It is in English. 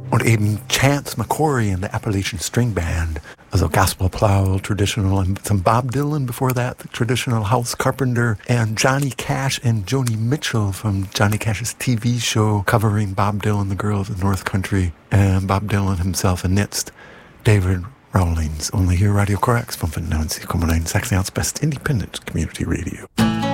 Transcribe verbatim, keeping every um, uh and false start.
Und eben Chance McCory and the Appalachian String Band, also gospel plow, traditional, and some Bob Dylan before that, the traditional house carpenter, and Johnny Cash and Joni Mitchell from Johnny Cash's T V show covering Bob Dylan, The Girl of the North Country, and Bob Dylan himself amidst David Rawlings. Only here, Radio Corax, fünfundneunzig Komma neun Sachsen-Anhalts Best Independent Community Radio.